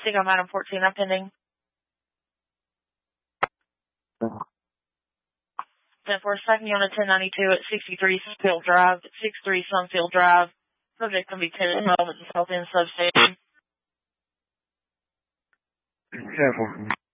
on Madam 14, I'm pending. 10-4, second unit 1092 at 63 Sunfield Drive, 63 Sunfield Drive. Subject can be 10 at the moment in South End substation. Yeah,